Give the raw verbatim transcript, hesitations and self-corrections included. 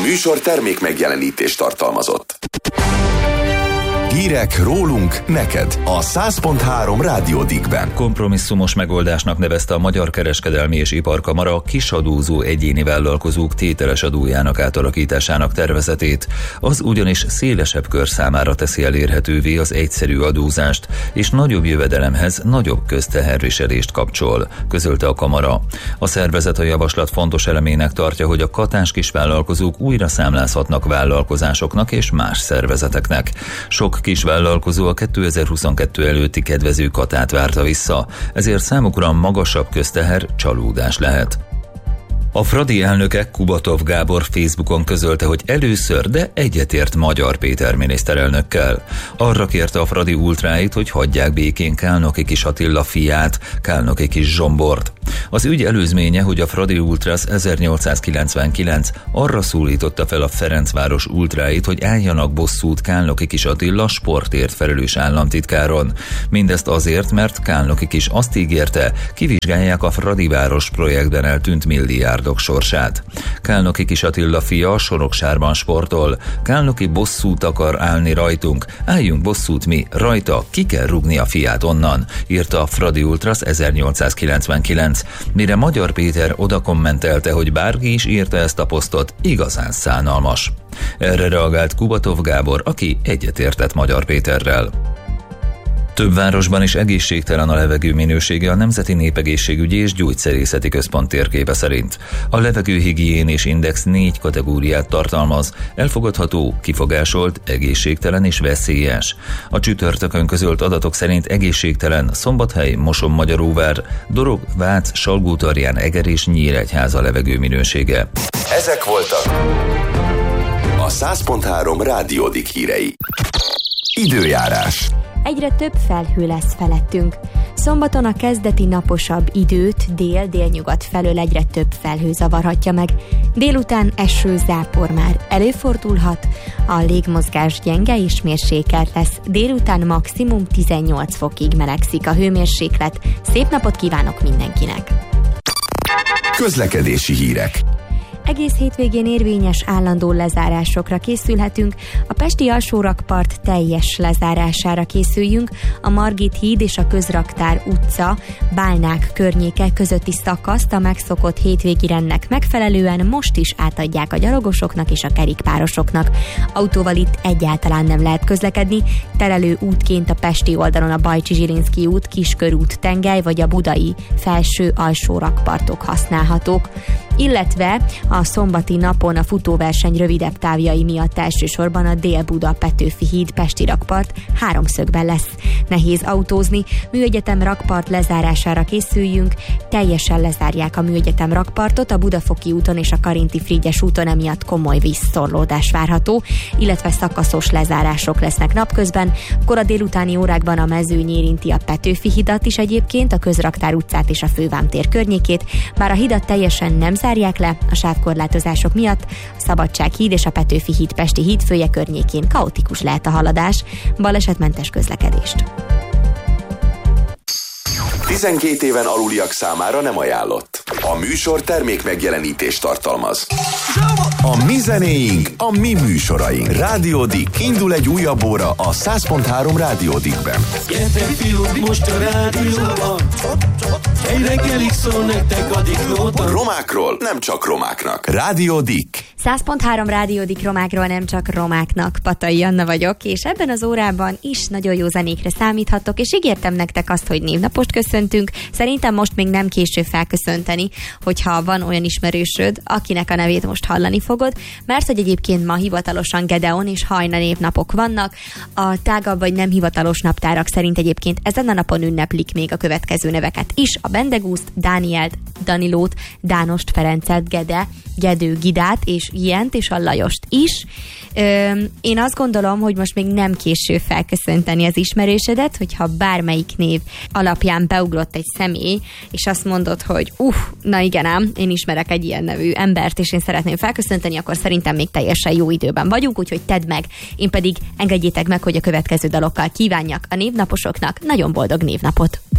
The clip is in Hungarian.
műsor termék megjelenítést tartalmazott. Hírek rólunk neked a száz pont három Rádió Dickben. Kompromisszumos megoldásnak nevezte a Magyar Kereskedelmi és Iparkamara a kisadózó egyéni vállalkozók tételes adójának átalakításának tervezetét. Az ugyanis szélesebb kör számára teszi elérhetővé az egyszerű adózást, és nagyobb jövedelemhez nagyobb közteherviselést kapcsol, közölte a Kamara. A szervezet a javaslat fontos elemének tartja, hogy a katás kisvállalkozók újra számlázhatnak vállalkozásoknak és más szervezeteknek. Sok kisvállalkozó a kétezer-huszonkettő előtti kedvező katát várta vissza, ezért számukra magasabb közteher csalódás lehet. A Fradi elnöke, Kubatov Gábor Facebookon közölte, hogy először, de egyetért Magyar Péter miniszterelnökkel. Arra kérte a Fradi ultráit, hogy hagyják békén Kálnoki Kis Attila fiát, Kálnoki Kis Zsombort. Az ügy előzménye, hogy a Fradi Ultras ezernyolcszázkilencvenkilenc arra szólította fel a Ferencváros ultráit, hogy álljanak bosszút Kálnoki Kis Attila sportért felelős államtitkáron. Mindezt azért, mert Kálnoki Kis azt ígérte, kivizsgálják a Fradiváros projektben eltűnt milliárdok sorsát. Kálnoki Kis Attila fia Soroksárban sportol. Kálnoki bosszút akar állni rajtunk, álljunk bosszút mi rajta, ki kell rúgni a fiát onnan, írta a Fradi Ultras ezernyolcszázkilencvenkilenc. Mire Magyar Péter oda kommentelte, hogy bárki is írta ezt a posztot, igazán szánalmas. Erre reagált Kubatov Gábor, aki egyetértett Magyar Péterrel. Több városban is egészségtelen a levegő minősége a Nemzeti Népegészségügyi és Gyógyszerészeti Központ térképe szerint. A levegőhigiénés index négy kategóriát tartalmaz: elfogadható, kifogásolt, egészségtelen és veszélyes. A csütörtökön közölt adatok szerint egészségtelen Szombathely, Moson-Magyaróvár, Dorog, Vác, Salgótarján, Eger és Nyíregyháza levegő minősége. Ezek voltak a száz pont három Rádió Dick hírei. Időjárás. Egyre több felhő lesz felettünk. Szombaton a kezdeti naposabb időt dél-délnyugat felől egyre több felhő zavarhatja meg. Délután eső, zápor már előfordulhat, a légmozgás gyenge és mérsékelt lesz. Délután maximum tizennyolc fokig melegszik a hőmérséklet. Szép napot kívánok mindenkinek! Közlekedési hírek. Egész hétvégén érvényes állandó lezárásokra készülhetünk, a pesti alsórakpart teljes lezárására készüljünk, a Margit híd és a Közraktár utca, Bálnák környéke közötti szakaszt a megszokott hétvégi rendnek megfelelően most is átadják a gyalogosoknak és a kerékpárosoknak. Autóval itt egyáltalán nem lehet közlekedni, terelő útként a pesti oldalon a Bajcsi-Zsilinszky út, Kiskörút, Tengely vagy a budai felső alsórakpartok használhatók, illetve a szombati napon a futóverseny rövidebb távjai miatt elsősorban a Dél-Buda-Petőfi híd pesti rakpart háromszögben lesz. Nehéz autózni, Műegyetem rakpart lezárására készüljünk, teljesen lezárják a Műegyetem rakpartot, a Budafoki úton és a Karinti Frigyes úton emiatt komoly vízszorlódás várható, illetve szakaszos lezárások lesznek napközben, kora délutáni órákban a mezőny érinti a Petőfi hidat is egyébként, a Közraktár utcát és a Fővám tér környékét, bár a hidat teljesen nem zárják le a sávkorlátozások miatt, a Szabadság híd és a Petőfi híd pesti hídfője környékén kaotikus lehet a haladás, balesetmentes közlekedést. tizenkét éven aluliak számára nem ajánlott. A műsor termék megjelenítést tartalmaz. A mi zenéink, a mi műsoraink. Rádió Dick. Indul egy újabb óra a száz pont három Rádió Dickben. Gyertek fiúk, most a rádióban. Egy reggelig szól nektek a diklóban. Romákról nem csak romáknak. Rádió Dick. száz pont három Rádió Dick romákról nem csak romáknak. Patai Anna vagyok, és ebben az órában is nagyon jó zenékre számíthatok, és ígértem nektek azt, hogy névnapost köszöntünk. Szerintem most még nem késő felköszönteni, hogyha van olyan ismerősöd, akinek a nevét most hallani fogod, mert hogy egyébként ma hivatalosan Gedeon és Hajna névnapok vannak. A tágabb vagy nem hivatalos naptárak szerint egyébként ezen a napon ünneplik még a következő neveket is: a Bendegúzt, Dánielt, Danilót, Dánost, Ferencet, Gede, Gedő, Gidát és Jent és a Lajost is. Ö, én azt gondolom, hogy most még nem késő felköszönteni az ismerősödet, hogyha bármelyik név alapján beugrott egy személy, és azt mondod, hogy uff, na igen ám, én ismerek egy ilyen nevű embert, és én szeretném felköszönteni, akkor szerintem még teljesen jó időben vagyunk, úgyhogy tedd meg. Én pedig engedjétek meg, hogy a következő dalokkal kívánjak a névnaposoknak nagyon boldog névnapot.